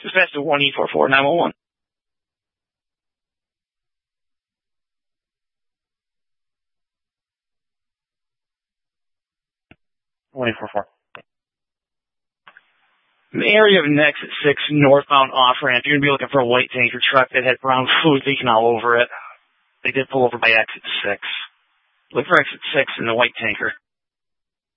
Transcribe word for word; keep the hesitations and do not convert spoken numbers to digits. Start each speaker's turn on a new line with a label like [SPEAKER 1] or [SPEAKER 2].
[SPEAKER 1] Dispatch to one E four four nine one one.
[SPEAKER 2] one E four four.
[SPEAKER 1] In the area of Exit six, northbound off-ramp, you're going to be looking for a white tanker truck that had brown fluid leaking all over it. They did pull over by Exit six. Look for Exit six in the white tanker.